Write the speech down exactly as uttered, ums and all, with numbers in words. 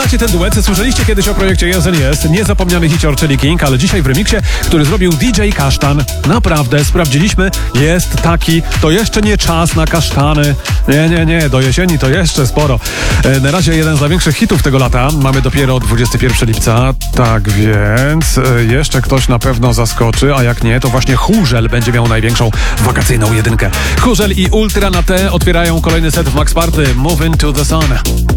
Znacie ten duet? Słyszeliście kiedyś o projekcie Yes and Yes? Niezapomniany hicior, czyli King, ale dzisiaj w remiksie, który zrobił D J Kasztan. Naprawdę, sprawdziliśmy, jest taki, to jeszcze nie czas na kasztany. Nie, nie, nie, do jesieni to jeszcze sporo. E, na razie jeden z największych hitów tego lata. Mamy dopiero dwudziestego pierwszego lipca, tak więc e, jeszcze ktoś na pewno zaskoczy, a jak nie, to właśnie Chórzel będzie miał największą wakacyjną jedynkę. Chórzel i Ultra na T otwierają kolejny set w Max Party. Moving to the Sun.